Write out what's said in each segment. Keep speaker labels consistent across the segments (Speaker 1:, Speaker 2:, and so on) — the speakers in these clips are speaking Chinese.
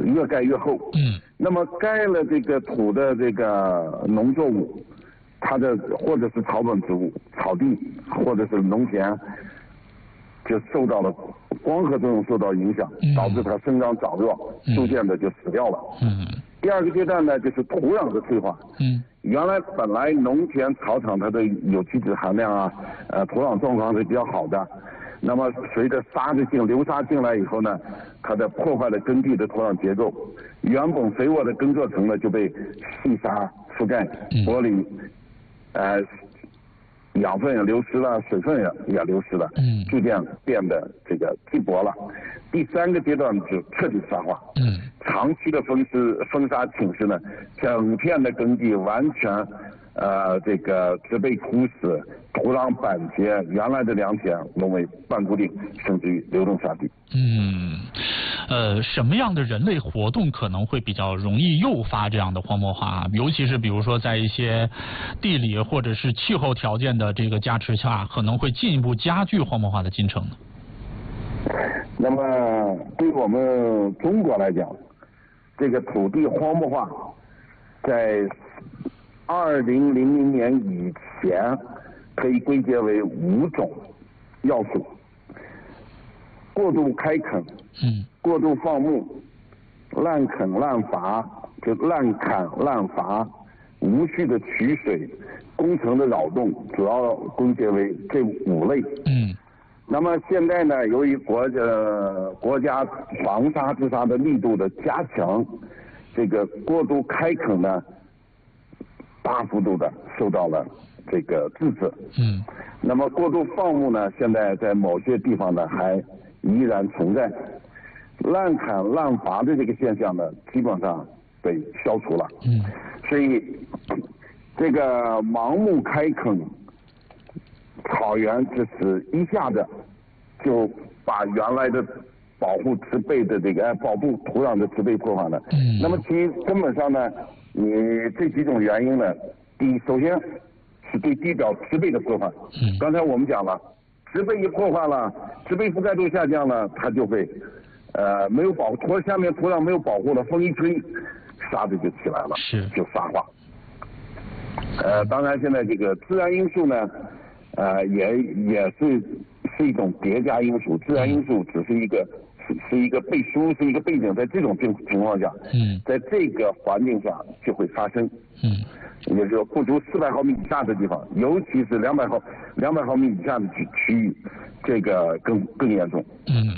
Speaker 1: 越盖越厚。那么盖了这个土的这个农作物，它的或者是草本植物、草地或者是农田，就受到了光合作用受到影响，导致它生长长弱，逐渐的就死掉了。第二个阶段呢，就是土壤的退化。原来本来农田草场它的有机质含量啊，土壤状况是比较好的。那么随着流沙进来以后呢，它的破坏了耕地的土壤结构，原本肥沃的耕作层呢就被细沙覆盖，剥离，养分也流失了，水分也流失了，逐渐变得这个稀薄了。第三个阶段就彻底沙化，长期的风沙侵蚀呢，整片的耕地完全这个植被枯死，土壤板结，原来的良田沦为半固定，甚至于流动沙地。
Speaker 2: 什么样的人类活动可能会比较容易诱发这样的荒漠化？尤其是比如说在一些地理或者是气候条件的这个加持下，可能会进一步加剧荒漠化的进程呢？
Speaker 1: 那么对我们中国来讲，这个土地荒漠化在2000年以前可以归结为5种要素：过度开垦，过度放牧，滥砍滥伐，无序的取水，工程的扰动，主要归结为这5类。那么现在呢，由于国家防沙治沙的力度的加强，这个过度开垦呢，大幅度的受到了这个制止。那么过度放牧呢，现在在某些地方呢还依然存在。滥砍滥伐的这个现象呢，基本上被消除了。所以这个盲目开垦草原，就是一下子就把原来的保护植被的这个保护土壤的植被破坏了。那么其根本上呢，你这几种原因呢，首先是对地表植被的破坏。刚才我们讲了，植被一破坏了，植被覆盖度下降了，它就会没有保护，下面土壤没有保护了，风一吹，沙子就起来了，就沙化。当然现在这个自然因素呢，也是一种叠加因素，自然因素只是一个背书，是一个背景，在这种情况下，在这个环境下就会发生。也就是说，不足400毫米以下的地方，尤其是200毫米以下的区域，这个更严重。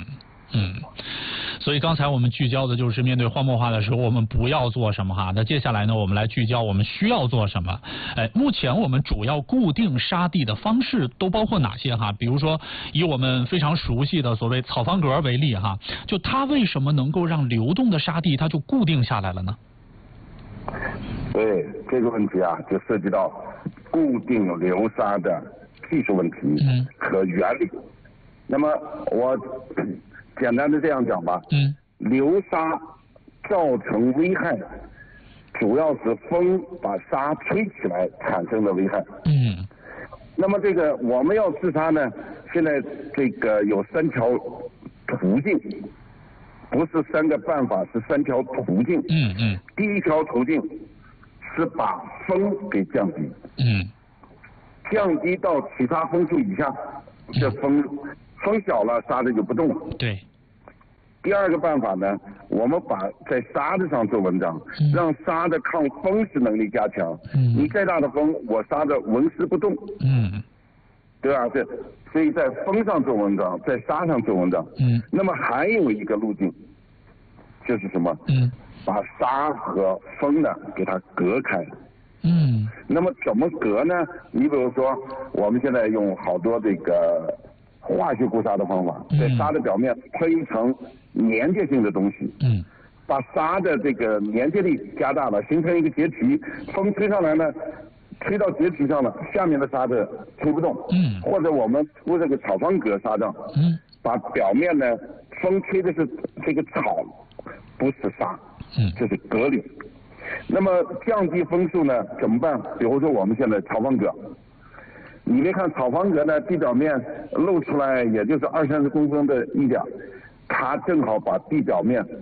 Speaker 2: 所以刚才我们聚焦的就是面对荒漠化的时候，我们不要做什么哈。那接下来呢，我们来聚焦我们需要做什么。目前我们主要固定沙地的方式都包括哪些哈？比如说以我们非常熟悉的所谓草房格为例哈，就它为什么能够让流动的沙地它就固定下来了呢？
Speaker 1: 对这个问题啊，就涉及到固定流沙的技术问题和原理。那么我简单的这样讲吧，流沙造成危害，主要是风把沙吹起来产生的危害。那么这个我们要治沙呢，现在这个有3条途径，不是3个办法，是3条途径。第一条途径是把风给降低，降低到起沙风速以下，这风小了，沙子就不动了。
Speaker 2: 对。
Speaker 1: 第二个办法呢，我们把在沙子上做文章，让沙的抗风蚀能力加强。你再大的风，我沙子纹丝不动。对吧？所以在风上做文章，在沙上做文章。那么还有一个路径，就是什么？把沙和风呢给它隔开。那么怎么隔呢？你比如说，我们现在用好多这个化学固沙的方法，在沙的表面喷一层粘结性的东西，把沙的这个粘结力加大了，形成一个结皮，风吹上来呢，吹到结皮上了，下面的沙子吹不动。或者我们铺这个草方格沙帐，把表面呢，风吹的是这个草，不是沙，这是隔离。那么降低风速呢怎么办？比如说我们现在草方格，你别看草方格呢地表面露出来也就是20-30公分的一点，它正好把地表面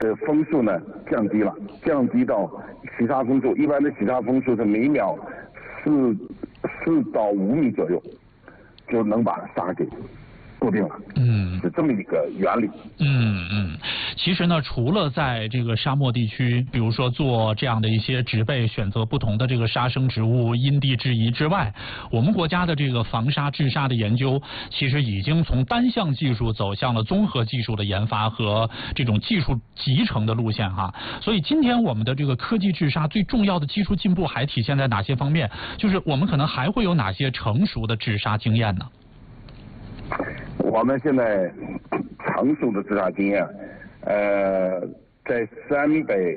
Speaker 1: 的风速呢降低了，降低到洗沙风速，一般的洗沙风速是每秒4到5米左右，就能把沙给固定了。是这么一个原理。
Speaker 2: 其实呢，除了在这个沙漠地区，比如说做这样的一些植被，选择不同的这个沙生植物，因地制宜之外，我们国家的这个防沙治沙的研究，其实已经从单项技术走向了综合技术的研发和这种技术集成的路线哈。所以今天我们的这个科技治沙最重要的技术进步还体现在哪些方面？就是我们可能还会有哪些成熟的治沙经验呢？
Speaker 1: 我们现在成熟的治沙经验，在陕北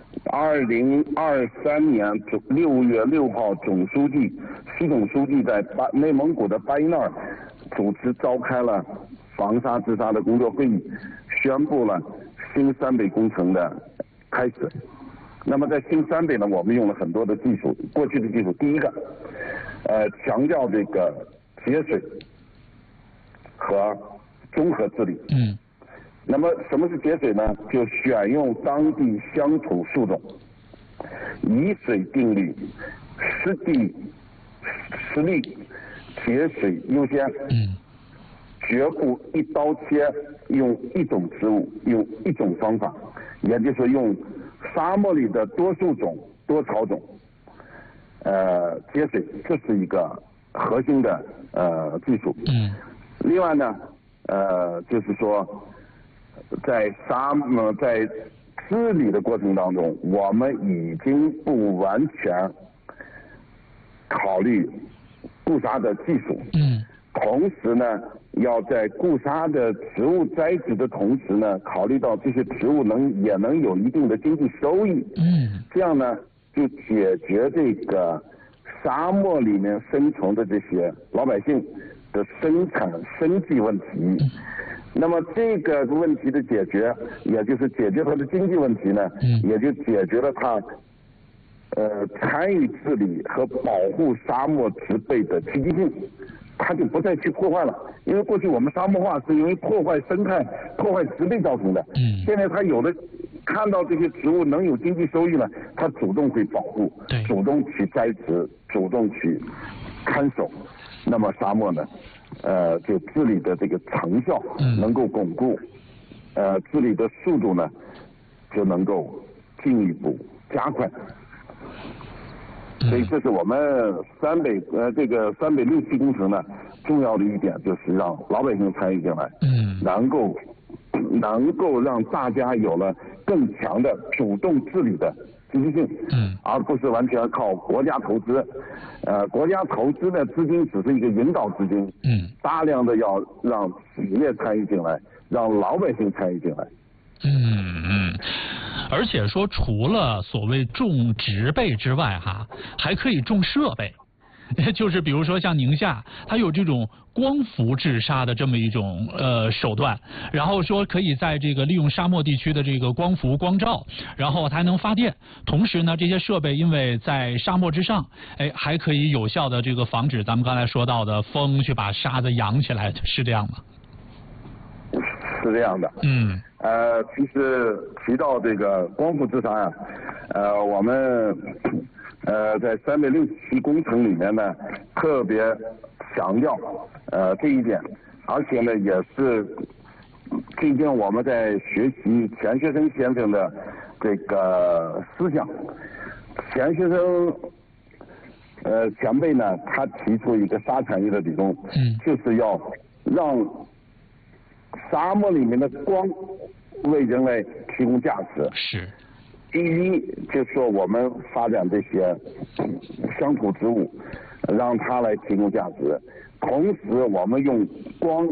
Speaker 1: 2023年6月6号，习总书记在内蒙古的巴依淖尔主持召开了防沙治沙的工作会议，宣布了新陕北工程的开始。那么在新陕北呢，我们用了很多的技术，过去的技术，第一个，强调这个节水和综合治理。那么什么是节水呢？就选用当地乡土树种，以水定律，湿地实力，节水优先。绝不一刀切，用一种植物，用一种方法，也就是用沙漠里的多树种、多草种，节水，这是一个核心的技术。另外呢，就是说，在治理的过程当中，我们已经不完全考虑固沙的技术。同时呢，要在固沙的植物栽植的同时呢，考虑到这些植物也能有一定的经济收益。这样呢，就解决这个沙漠里面生存的这些老百姓的生产生计问题。那么这个问题的解决，也就是解决它的经济问题呢，也就解决了它参与治理和保护沙漠植被的积极性，它就不再去破坏了。因为过去我们沙漠化是因为破坏生态、破坏植被造成的。现在它有的看到这些植物能有经济收益了，它主动会保护，主动去栽植，主动去看守。那么沙漠呢，就治理的这个成效能够巩固，治理的速度呢就能够进一步加快。所以这是我们这个陕北6期工程呢重要的一点，就是让老百姓参与进来，能够让大家有了更强的主动治理的积极性，而不是完全靠国家投资。国家投资的资金只是一个引导资金，大量的要让企业参与进来，让老百姓参与进来。
Speaker 2: 而且说除了所谓种植被之外哈，还可以种设备。就是比如说像宁夏，它有这种光伏治沙的这么一种手段，然后说可以在这个利用沙漠地区的这个光伏光照，然后它还能发电，同时呢这些设备因为在沙漠之上，还可以有效的这个防止咱们刚才说到的风去把沙子扬起来，是这样吗？
Speaker 1: 是这样的。其实提到这个光伏治沙呀，我们在陕北6期工程里面呢，特别强调这一点，而且呢也是最近我们在学习钱学森先生的这个思想。钱学森前辈呢，他提出一个沙产业的理论，就是要让沙漠里面的光为人类提供价值。
Speaker 2: 是。
Speaker 1: 第一，就是说我们发展这些乡土植物，让它来提供价值。同时，我们用光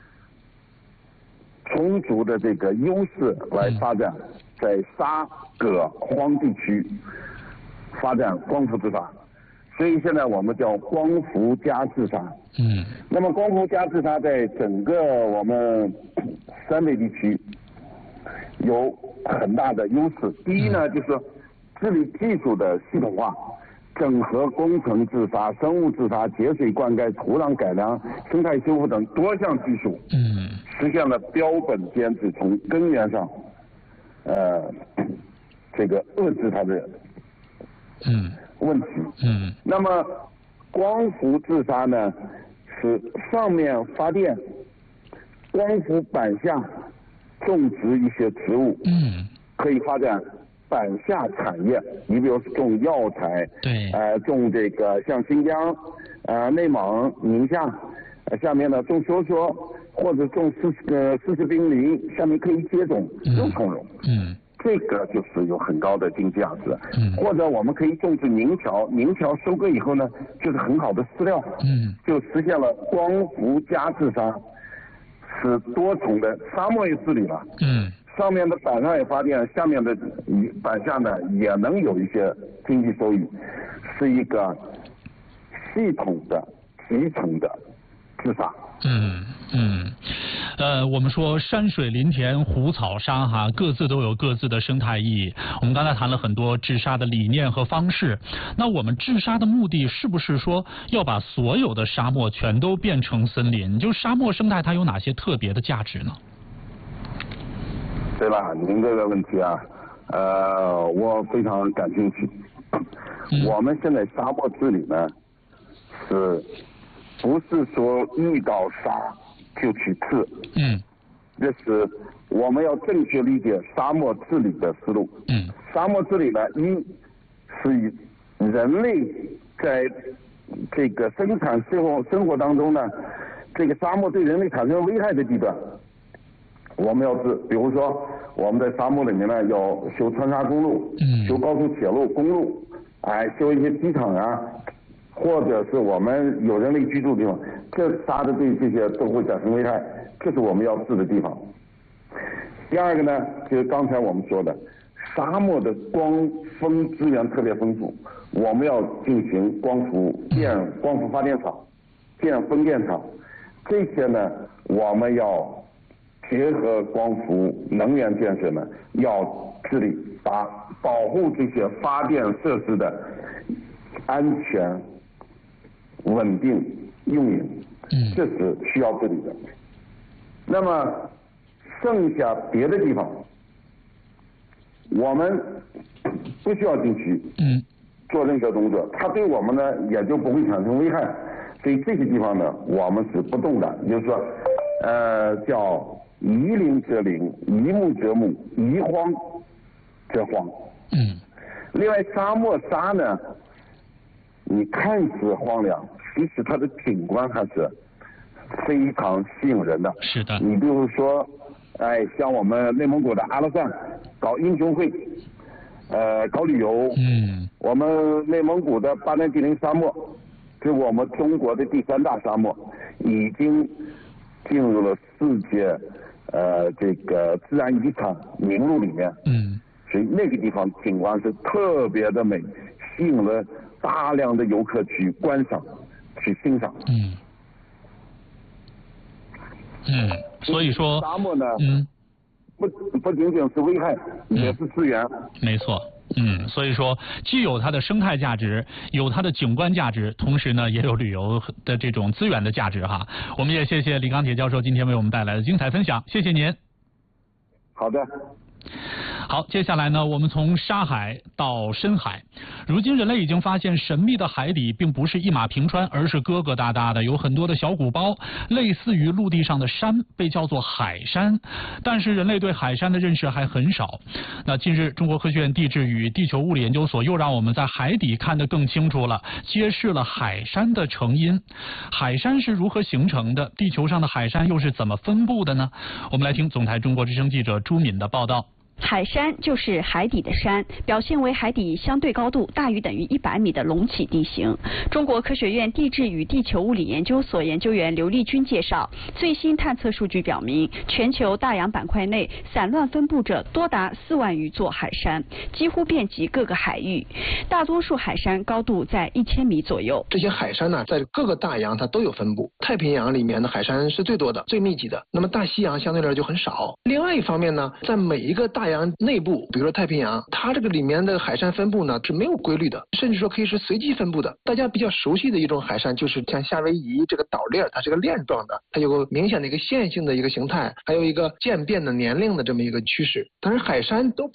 Speaker 1: 充足的这个优势来发展在沙葛荒地区发展光伏治沙。所以现在我们叫光伏加治沙。那么光伏加治沙在整个我们陕北地区有很大的优势。第一呢，就是治理技术的系统化，整合工程治沙、生物治沙、节水灌溉、土壤改良、生态修复等多项技术，实现了标本兼治，从根源上这个遏制它的问题。那么光伏自杀呢，是上面发电，光伏板下种植一些植物，可以发展板下产业。你比如种药材，
Speaker 2: 对，
Speaker 1: 种这个像新疆、内蒙、宁夏，下面呢种梭梭，或者种丝丝冰梨，下面可以接种，又从容。这个就是有很高的经济价值。或者我们可以种植宁条，宁条收割以后呢，就是很好的饲料。就实现了光伏加自杀，是多重的，沙漠也治理了。上面的板上也发电，下面的板下呢也能有一些经济收益，是一个系统的、集成的自杀。
Speaker 2: 我们说山水林田湖草沙哈，各自都有各自的生态意义。我们刚才谈了很多治沙的理念和方式，那我们治沙的目的是不是说要把所有的沙漠全都变成森林？就沙漠生态它有哪些特别的价值呢？
Speaker 1: 对吧？您这个问题啊，我非常感兴趣。我们现在沙漠治理呢，不是说遇到沙就去治？这是我们要正确理解沙漠治理的思路。沙漠治理呢，是以人类在这个生产生活当中呢，这个沙漠对人类产生危害的地段，我们要治。比如说我们在沙漠里面呢，要修穿沙公路，修高速铁路、公路，修一些机场啊，或者是我们有人类居住的地方，这沙的对这些都会产生危害，这是我们要治的地方。第二个呢，就是刚才我们说的，沙漠的光风资源特别丰富，我们要进行光伏发电厂、建风电场，这些呢，我们要结合光伏能源建设呢，要治理，保护这些发电设施的安全、稳定运营，这是需要治理的。那么剩下别的地方，我们不需要进去做任何动作，它对我们呢也就不会产生危害。所以这些地方呢，我们是不动的，也就是说，叫宜林则林，宜木则木，宜荒则荒。另外，沙漠沙呢，你看似荒凉，其实它的景观还是非常吸引人的。
Speaker 2: 是的。
Speaker 1: 你比如说，像我们内蒙古的阿勒善搞英雄会，搞旅游。我们内蒙古的巴丹吉林沙漠，是我们中国的第3大沙漠，已经进入了世界这个自然遗产名录里面。所以那个地方景观是特别的美，吸引了大量的游客去观赏、去欣赏。
Speaker 2: 所以说
Speaker 1: 沙漠呢，不仅仅是危害，也是资源。
Speaker 2: 没错。所以说既有它的生态价值，有它的景观价值，同时呢也有旅游的这种资源的价值哈。我们也谢谢李钢铁教授今天为我们带来的精彩分享，谢谢您。
Speaker 1: 好的。
Speaker 2: 好，接下来呢，我们从沙海到深海。如今人类已经发现，神秘的海底并不是一马平川，而是疙疙瘩瘩的，有很多的小鼓包，类似于陆地上的山，被叫做海山。但是人类对海山的认识还很少。那近日，中国科学院地质与地球物理研究所又让我们在海底看得更清楚了，揭示了海山的成因。海山是如何形成的？地球上的海山又是怎么分布的呢？我们来听总台中国之声记者朱敏的报道。
Speaker 3: 海山就是海底的山，表现为海底相对高度大于等于100米的隆起地形。中国科学院地质与地球物理研究所研究员刘丽君介绍，最新探测数据表明，全球大洋板块内散乱分布着多达4万余座海山，几乎遍及各个海域。大多数海山高度在1000米左右。
Speaker 4: 这些海山呢，在各个大洋它都有分布。太平洋里面的海山是最多的、最密集的，那么大西洋相对来说就很少。另外一方面呢，在每一个大洋内部，比如说太平洋，它这个里面的海山分布呢是没有规律的，甚至说可以是随机分布的。大家比较熟悉的一种海山就是像夏威夷这个岛链，它是个链状的，它有个明显的一个线性的一个形态，还有一个渐变的年龄的这么一个趋势。但是海山都